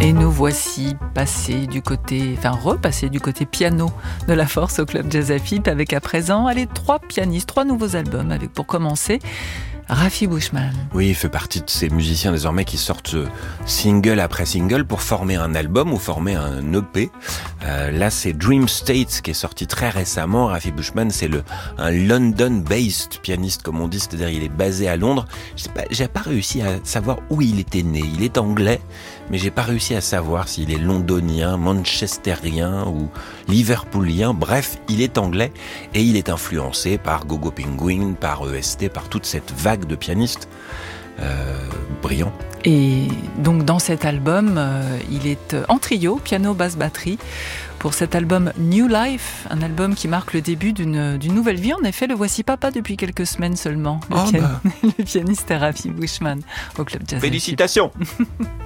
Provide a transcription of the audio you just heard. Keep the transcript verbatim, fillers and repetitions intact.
Et nous voici passés du côté, enfin repassés du côté piano de la force au Club Jazz à Fipe avec à présent, allez, trois pianistes, trois nouveaux albums avec pour commencer Rafi Bushman. Oui, il fait partie de ces musiciens désormais qui sortent single après single pour former un album ou former un E P. Euh, là, c'est Dream State qui est sorti très récemment. Rafi Bushman, c'est le un London-based pianiste, comme on dit, c'est-à-dire il est basé à Londres. Je sais pas, j'ai pas réussi à savoir où il était né. Il est anglais, mais j'ai pas réussi à savoir s'il est londonien, manchesterien ou liverpoolien. Bref, il est anglais et il est influencé par Gogo Penguin, par E S T, par toute cette vague de pianistes euh, brillants. Et donc dans cet album, euh, il est en trio, piano, basse, batterie, pour cet album New Life, un album qui marque le début d'une, d'une nouvelle vie. En effet, le voici papa depuis quelques semaines seulement. Le, oh pian... bah. le pianiste Rafi Bushman au Club Jazz. Félicitations.